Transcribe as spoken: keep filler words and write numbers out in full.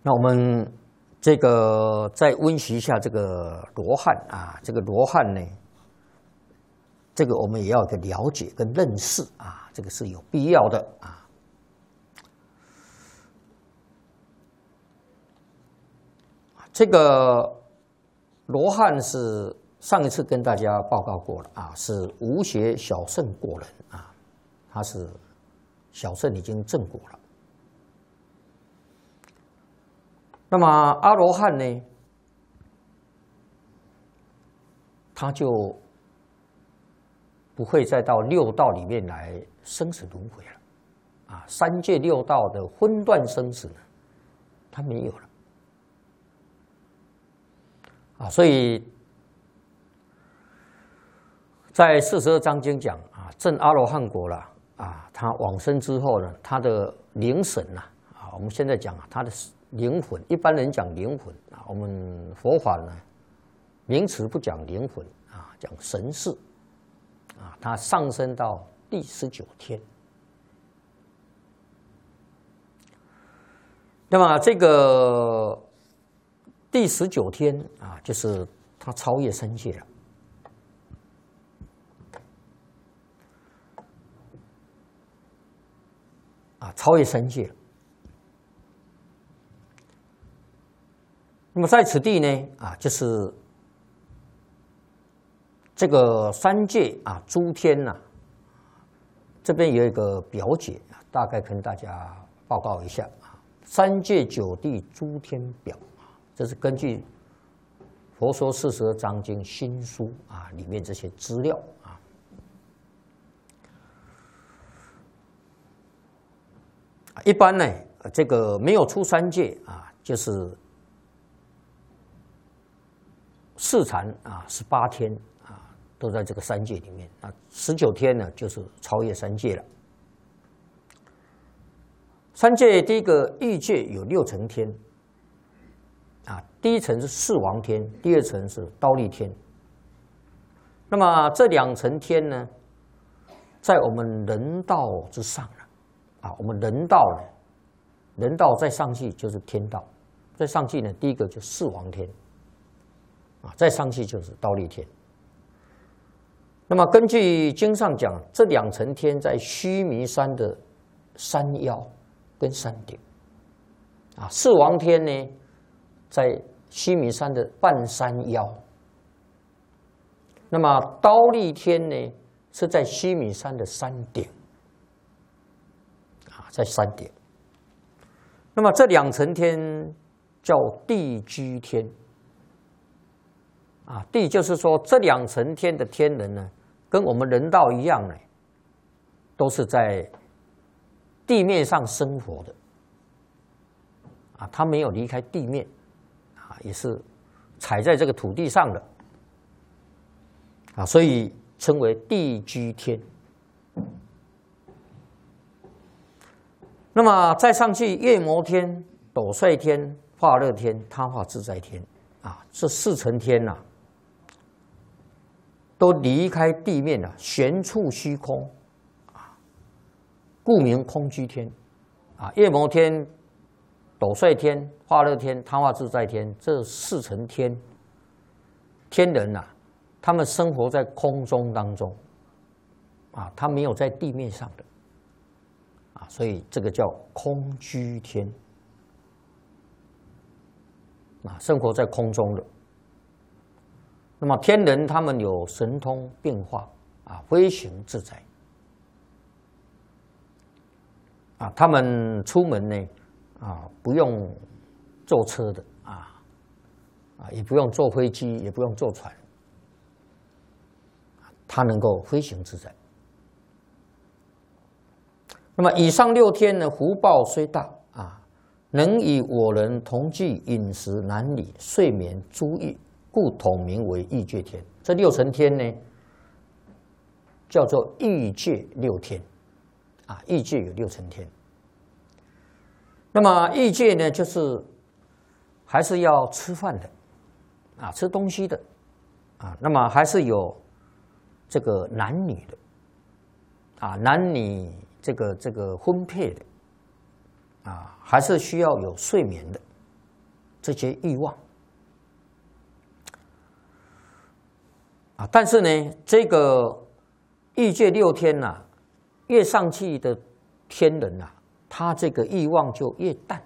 那我们这个再温习一下这个罗汉啊，这个罗汉呢，这个我们也要有个了解跟认识啊，这个是有必要的啊。这个罗汉是上一次跟大家报告过了啊，是无邪小圣果人啊，他是小圣已经证果了。那么阿罗汉呢，他就不会再到六道里面来生死轮回了，啊，三界六道的分段生死呢，他没有了，啊，所以在四十二章经讲啊，证阿罗汉果了啊，他往生之后呢，他的灵神呐，啊，我们现在讲啊，他的灵魂，一般人讲灵魂啊，我们佛法呢，名词不讲灵魂啊，讲神识啊，它上升到第十九天。那么这个第十九天啊，就是它超越三界了。啊，超越三界了。那么在此地呢，啊，就是这个三界啊，诸天呐、啊，这边有一个表解啊，大概跟大家报告一下啊。三界九地诸天表，这是根据《佛说四十二章经》新书啊里面这些资料啊。一般呢，这个没有出三界啊，就是四禅啊，十八天啊，都在这个三界里面。那十九天呢，就是超越三界了。三界第一个欲界有六层天，啊，第一层是四王天，第二层是忉利天。那么这两层天呢，在我们人道之上了，啊，我们人道呢，人道再上去就是天道，再上去呢，第一个就四王天。啊，再上去就是忉利天。那么根据经上讲，这两层天在须弥山的山腰跟山顶。啊，四王天呢，在须弥山的半山腰。那么忉利天呢，是在须弥山的山顶。啊，在山顶。那么这两层天叫地居天。啊，地就是说这两层天的天人呢，跟我们人道一样呢，都是在地面上生活的。啊，他没有离开地面，啊，也是踩在这个土地上的。啊，所以称为地居天。那么再上去，夜摩天、斗率天、化乐天、他化自在天，啊，这四层天呐、啊。都离开地面了，悬处虚空，啊，故名空居天，啊，夜摩天、斗率天、化乐天、他化自在天这四层天，天人呐、啊，他们生活在空中当中，啊，他没有在地面上的，啊，所以这个叫空居天，啊，生活在空中的。那么天人他们有神通变化啊，飞行自在啊，他们出门呢啊不用坐车的啊啊也不用坐飞机，也不用坐船，他能够飞行自在。那么以上六天呢，福报虽大啊，能与我人同居饮食男女睡眠诸欲。故统名为欲界天。这六层天呢，叫做欲界六天，啊，欲界有六层天。那么欲界呢，就是还是要吃饭的，啊，吃东西的，啊，那么还是有这个男女的，啊，男女这个这个婚配的，啊，还是需要有睡眠的， 这些欲望啊。但是呢，这个欲界六天呐、啊，越上去的天人呐、啊，他这个欲望就越淡。